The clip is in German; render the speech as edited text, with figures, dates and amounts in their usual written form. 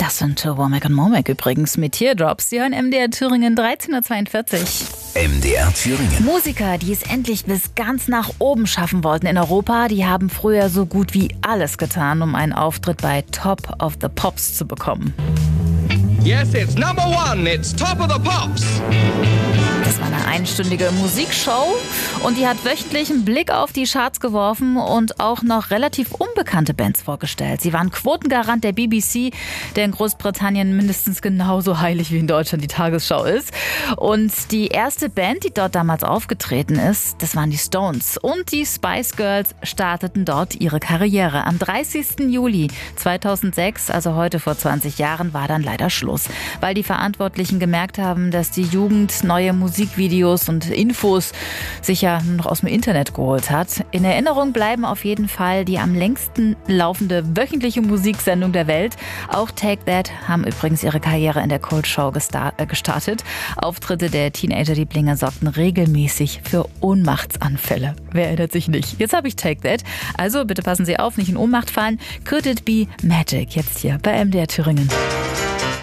Das sind Womack und Momack übrigens mit Teardrops. Sie hören MDR Thüringen 13.42 Uhr. MDR Thüringen. Musiker, die es endlich bis ganz nach oben schaffen wollten in Europa, die haben früher so gut wie alles getan, um einen Auftritt bei Top of the Pops zu bekommen. Yes, it's number one. It's Top of the Pops. Das war eine einstündige Musikshow und die hat wöchentlich einen Blick auf die Charts geworfen und auch noch relativ unbekannte Bands vorgestellt. Sie waren Quotengarant der BBC, der in Großbritannien mindestens genauso heilig wie in Deutschland die Tagesschau ist. Und die erste Band, die dort damals aufgetreten ist, das waren die Stones. Und die Spice Girls starteten dort ihre Karriere. Am 30. Juli 2006, also heute vor 20 Jahren, war dann leider Schluss, weil die Verantwortlichen gemerkt haben, dass die Jugend neue Musikvideos und Infos sich ja noch aus dem Internet geholt hat. In Erinnerung bleiben auf jeden Fall die am längsten laufende wöchentliche Musiksendung der Welt. Auch Take That haben übrigens ihre Karriere in der Cold Show gestartet. Auftritte der Teenager-Lieblinge sorgten regelmäßig für Ohnmachtsanfälle. Wer erinnert sich nicht? Jetzt habe ich Take That. Also bitte passen Sie auf, nicht in Ohnmacht fallen. Could it be magic? Jetzt hier bei MDR Thüringen.